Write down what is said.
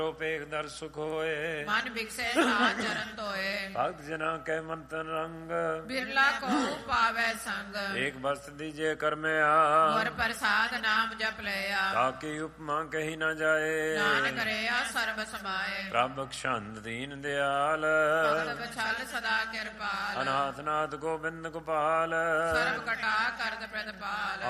ਪੇਖ ਦਰ ਸੁਖ ਹੋਏ, ਮਨ ਬਿਕਸੇ ਸਾਧ ਚਰਨ ਧੋਏ। ਭਗਤ ਜਨਾਂ ਕੈ ਮੰਤਨ ਰੰਗ, ਬਿਰਲਾ ਕੋ ਪਾਵੈ ਸੰਗ। ਏਕ ਬਸਤ ਦੀਜੇ ਕਰਮਿਆ, ਗੁਰ ਪ੍ਰਸਾਦ ਨਾਮ ਜਪ ਲਿਆ। ਤਾਕੀ ਉਪਮਾ ਕਹੀ ਨਾ ਜਾਏ, ਨਾਨਕ ਕਰਿਆ ਸਰਬ ਸਮਾਏ। ਪ੍ਰਭ ਬਖਸ਼ੰਦ ਦੀਨ ਦਿਆਲ, ਭਗਤ ਬਛਲ ਸਦਾ ਕਿਰਪਾਲ। ਅਨਾਥ ਨਾਥ ਗੋਬਿੰਦ ਗੋਪਾਲ, ਸਰਬ ਕਟਾ ਕਰਦ ਪ੍ਰਤਪਾਲ।